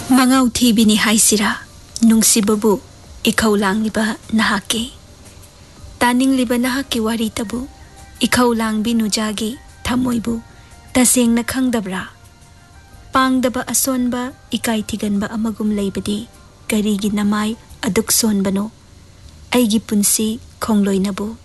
Mangau thibini haisira nungsibabu ikhau langliba nahaki taningliba nahaki wari tabu ikhau langbi nujagi thamoibu tasengna khangdabra pangdaba asonba ikai thiganba amagum leibadi karigi namai aduk sonbano aigi punsi khongloinabu